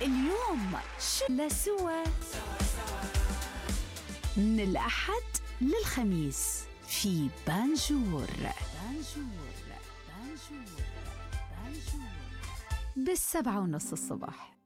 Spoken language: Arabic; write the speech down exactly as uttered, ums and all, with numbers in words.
اليوم شلة سوا من الأحد للخميس في بانجور بانجور بانجور بانجور بالسبعة ونص الصبح.